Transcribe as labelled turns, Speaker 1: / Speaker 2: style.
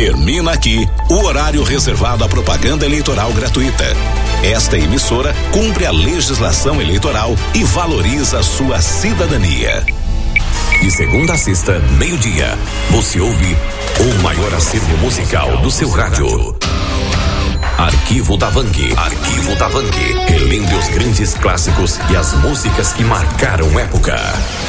Speaker 1: Termina aqui o horário reservado à propaganda eleitoral gratuita. Esta emissora cumpre a legislação eleitoral e valoriza a sua cidadania. De segunda a sexta, meio-dia, você ouve o maior acervo musical do seu rádio. Arquivo da Vang. Arquivo da Vang. Relembre os grandes clássicos e as músicas que marcaram época.